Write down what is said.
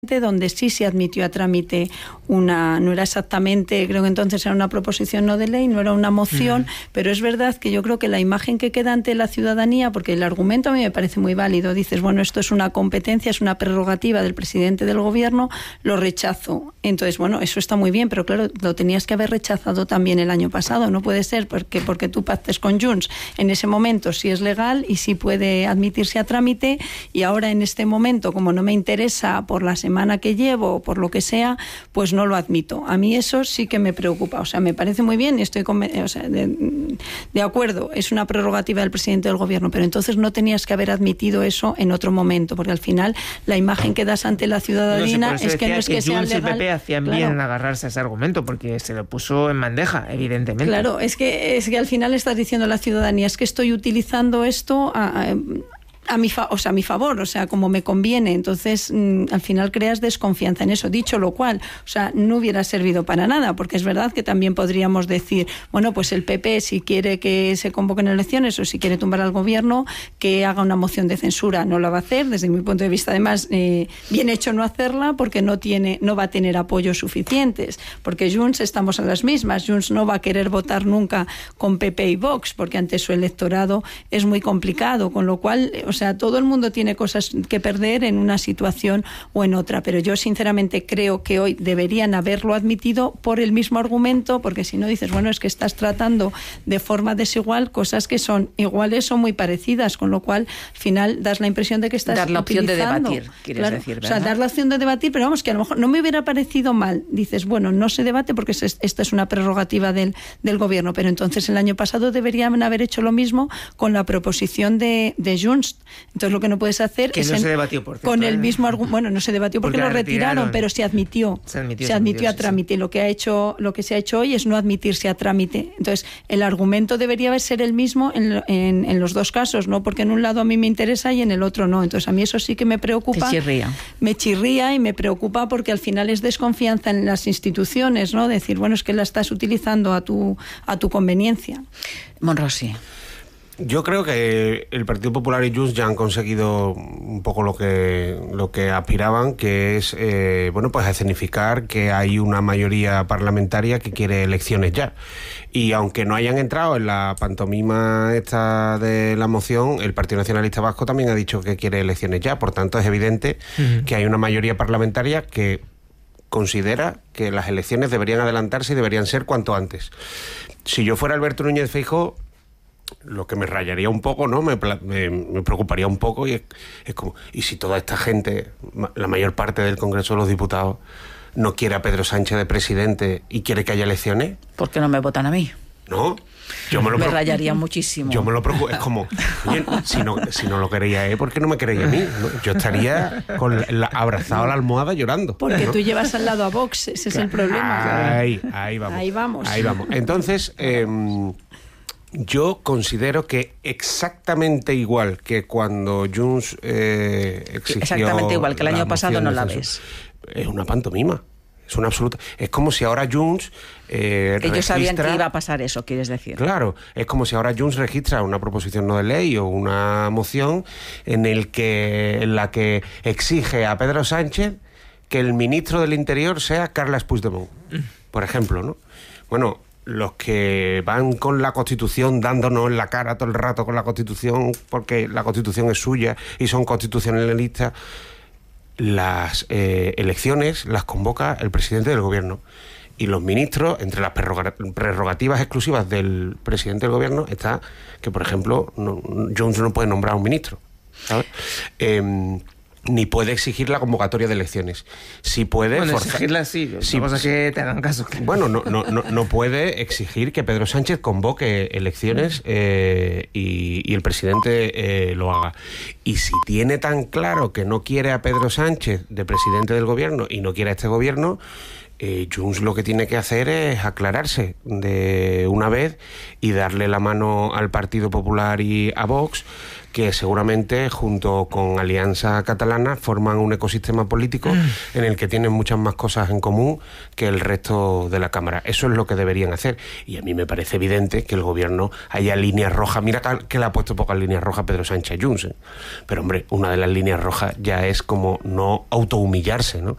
donde sí se admitió a trámite no era exactamente, creo que entonces era una proposición no de ley, no era una moción, pero es verdad que yo creo que la imagen que queda ante la ciudadanía, porque el argumento a mí me parece muy válido, dices, bueno, esto es una competencia, es una prerrogativa del presidente del gobierno, lo rechazo. Entonces, bueno, eso está muy bien, pero claro, lo tenías que haber rechazado también el año pasado, no puede ser porque tú pactes con Junts en ese momento sí es legal y sí puede admitirse a trámite, y ahora en este momento, como no me interesa por la semana que llevo o por lo que sea, pues no lo admito. A mí eso sí que me preocupa. O sea, me parece muy bien y estoy de acuerdo. Es una prerrogativa del presidente del gobierno, pero entonces no tenías que haber admitido eso en otro momento, porque al final la imagen que das ante la ciudadanía es que no es que sea legal. El PP hacían bien en agarrarse a ese argumento, porque se lo puso en bandeja, evidentemente. Claro, es que al final estás diciendo a la ciudadanía, es que estoy utilizando esto a mi favor, o sea, como me conviene. Entonces, al final creas desconfianza en eso. Dicho lo cual, o sea, no hubiera servido para nada, porque es verdad que también podríamos decir, bueno, pues el PP, si quiere que se convoquen elecciones o si quiere tumbar al gobierno, que haga una moción de censura. No la va a hacer, desde mi punto de vista, además, bien hecho no hacerla, porque no va a tener apoyos suficientes, porque Junts estamos a las mismas. Junts no va a querer votar nunca con PP y Vox, porque ante su electorado es muy complicado, con lo cual, o sea, todo el mundo tiene cosas que perder en una situación o en otra, pero yo sinceramente creo que hoy deberían haberlo admitido por el mismo argumento, porque si no dices, bueno, es que estás tratando de forma desigual cosas que son iguales o muy parecidas, con lo cual al final das la impresión de que estás dar la opción utilizando, de debatir, quieres decir, ¿verdad? O sea, dar la opción de debatir, pero vamos, que a lo mejor no me hubiera parecido mal. Dices, bueno, no se debate porque esta es una prerrogativa del gobierno, pero entonces el año pasado deberían haber hecho lo mismo con la proposición de Junts. Entonces lo que no puedes hacer que es no se debatió, por cierto, con el mismo argumento. Bueno, no se debatió porque lo retiraron, pero se admitió a trámite. Sí. Lo que se ha hecho hoy es no admitirse a trámite. Entonces el argumento debería ser el mismo en los dos casos, no porque en un lado a mí me interesa y en el otro no. Entonces a mí eso sí que me preocupa. Te chirría. Me chirría y me preocupa porque al final es desconfianza en las instituciones, ¿no? Decir, bueno, es que la estás utilizando a tu conveniencia. Monrossi. Yo creo que el Partido Popular y Junts ya han conseguido un poco lo que aspiraban, que es pues escenificar que hay una mayoría parlamentaria que quiere elecciones ya. Y aunque no hayan entrado en la pantomima esta de la moción, el Partido Nacionalista Vasco también ha dicho que quiere elecciones ya. Por tanto, es evidente que hay una mayoría parlamentaria que considera que las elecciones deberían adelantarse y deberían ser cuanto antes. Si yo fuera Alberto Núñez Feijóo, lo que me rayaría un poco, ¿no? Me preocuparía un poco, y es como, ¿y si toda esta gente, la mayor parte del Congreso de los Diputados, no quiere a Pedro Sánchez de presidente y quiere que haya elecciones? ¿Por qué no me votan a mí? No, me rayaría muchísimo. Yo me lo preocupo, es como, oye, si no lo queréis, ¿por qué no me queréis a mí? ¿No? Yo estaría abrazado a la almohada llorando. Porque ¿no? Tú llevas al lado a Vox, ese es el problema. Ahí vamos. Entonces, yo considero que exactamente igual que cuando Junts exigió... Exactamente igual que el año pasado no la ves. Es una pantomima. Es una absoluta... Es como si ahora Junts Ellos sabían que iba a pasar eso, quieres decir. Claro, es como si ahora Junts registra una proposición no de ley o una moción en la que exige a Pedro Sánchez que el ministro del Interior sea Carles Puigdemont, por ejemplo, ¿no? Bueno, los que van con la Constitución dándonos en la cara todo el rato con la Constitución porque la Constitución es suya y son constitucionalistas, las elecciones las convoca el presidente del gobierno, y los ministros, entre las prerrogativas exclusivas del presidente del gobierno está que, por ejemplo, Junts no puede nombrar a un ministro, ¿sabes? Ni puede exigir la convocatoria de elecciones. Sí puede exigirla sí, cosa que te hagan caso. Bueno, no puede exigir que Pedro Sánchez convoque elecciones y el presidente lo haga. Y si tiene tan claro que no quiere a Pedro Sánchez de presidente del gobierno y no quiere a este gobierno, Junts lo que tiene que hacer es aclararse de una vez y darle la mano al Partido Popular y a Vox, que seguramente junto con Alianza Catalana forman un ecosistema político en el que tienen muchas más cosas en común que el resto de la Cámara. Eso es lo que deberían hacer. Y a mí me parece evidente que el gobierno haya líneas rojas. Mira que le ha puesto pocas líneas rojas Pedro Sánchez a Junts, ¿eh? Pero hombre, una de las líneas rojas ya es como no autohumillarse, ¿no?